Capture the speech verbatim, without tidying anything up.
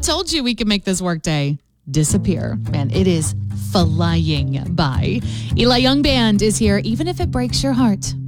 Told you we could make this workday disappear. Man, it is flying by. Eli Young Band is here, even if it breaks your heart.